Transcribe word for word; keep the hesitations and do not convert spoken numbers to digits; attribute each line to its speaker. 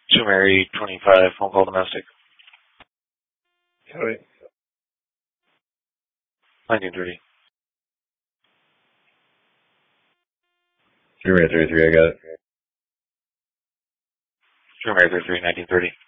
Speaker 1: Two Mary, twenty-five, phone call domestic.
Speaker 2: Cody.
Speaker 1: nineteen thirty.
Speaker 2: Two Mary thirty-three, I got it.
Speaker 1: Two Mary, thirty-three, nineteen thirty.